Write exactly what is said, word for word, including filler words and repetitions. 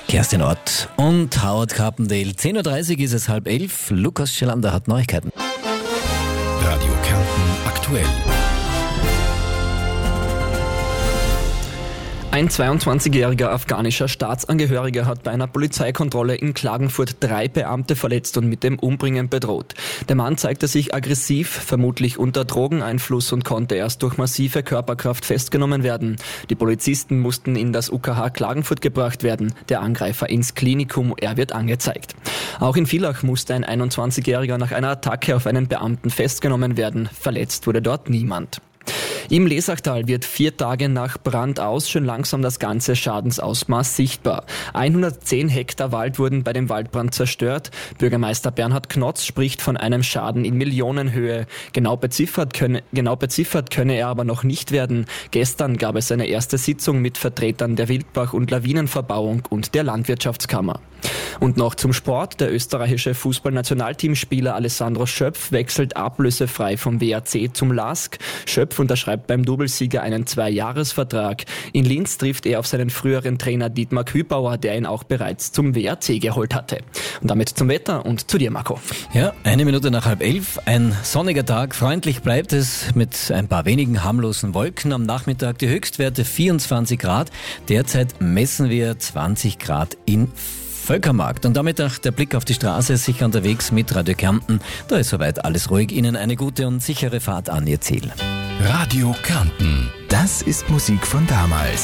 Kerstin Ott und Howard Carpendale. zehn Uhr dreißig ist es, halb elf. Lukas Schelander hat Neuigkeiten. Radio Kärnten aktuell. Ein zweiundzwanzigjähriger afghanischer Staatsangehöriger hat bei einer Polizeikontrolle in Klagenfurt drei Beamte verletzt und mit dem Umbringen bedroht. Der Mann zeigte sich aggressiv, vermutlich unter Drogeneinfluss, und konnte erst durch massive Körperkraft festgenommen werden. Die Polizisten mussten in das U K H Klagenfurt gebracht werden, der Angreifer ins Klinikum, er wird angezeigt. Auch in Villach musste ein einundzwanzigjähriger nach einer Attacke auf einen Beamten festgenommen werden. Verletzt wurde dort niemand. Im Lesachtal wird vier Tage nach Brand aus schon langsam das ganze Schadensausmaß sichtbar. hundertzehn Hektar Wald wurden bei dem Waldbrand zerstört. Bürgermeister Bernhard Knotz spricht von einem Schaden in Millionenhöhe. Genau beziffert könne, genau beziffert könne er aber noch nicht werden. Gestern gab es eine erste Sitzung mit Vertretern der Wildbach- und Lawinenverbauung und der Landwirtschaftskammer. Und noch zum Sport. Der österreichische Fußballnationalteamspieler Alessandro Schöpf wechselt ablösefrei vom W A C zum L A S K. Schöpf unterschreibt beim Doublesieger einen Zweijahresvertrag. In Linz trifft er auf seinen früheren Trainer Dietmar Kübauer, der ihn auch bereits zum W A C geholt hatte. Und damit zum Wetter und zu dir, Marco. Ja, eine Minute nach halb elf. Ein sonniger Tag. Freundlich bleibt es mit ein paar wenigen harmlosen Wolken. Am Nachmittag die Höchstwerte vierundzwanzig Grad. Derzeit messen wir zwanzig Grad in Völkermarkt. Und damit auch der Blick auf die Straße, sicher unterwegs mit Radio Kärnten. Da ist soweit alles ruhig. Ihnen eine gute und sichere Fahrt an Ihr Ziel. Radio Kärnten, das ist Musik von damals.